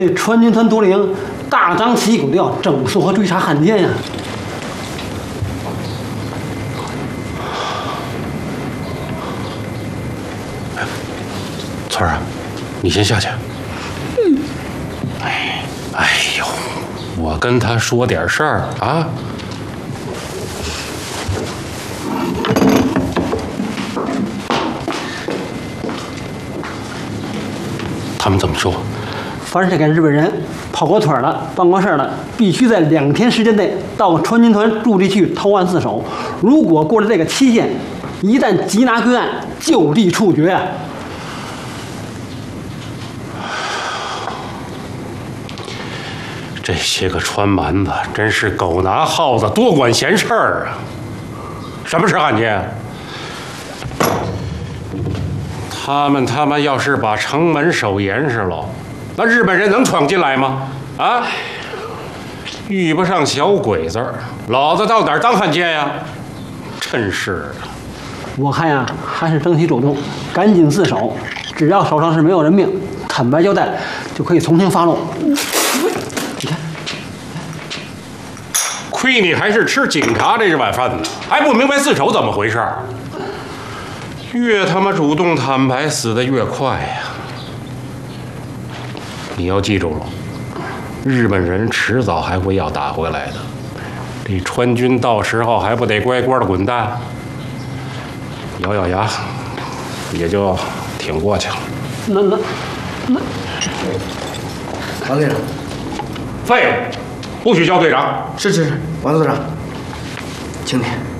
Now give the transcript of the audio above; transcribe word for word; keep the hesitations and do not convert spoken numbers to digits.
川军团独领大张旗鼓的要整肃和追查汉奸呀！ 村儿啊，你先下去。嗯。哎，哎呦，我跟他说点事儿啊。他们怎么说？ 凡是跟日本人跑过腿了、办过事儿了，必须在两天时间内到川军团驻地去投案自首。如果过了这个期限，一旦缉拿归案，就地处决。 这些个川蛮子真是狗拿耗子，多管闲事儿啊！什么是汉奸？他们他妈要是把城门守严实了，那日本人能闯进来吗？啊！遇不上小鬼子，老子到哪儿当汉奸呀？真是的！ 我看呀，还是争取主动，赶紧自首。只要手上是没有人命，坦白交代，就可以从轻发落。你看， 亏你还是吃警察这碗饭呢，还不明白自首怎么回事？越他妈主动坦白，死得越快呀！你要记住了，日本人迟早还会要打回来的。这川军到时候还不得乖乖的滚蛋？咬咬牙，也就挺过去了。 那那那， 王队长， 废物，不许叫队长。 是是是，王组长，请你。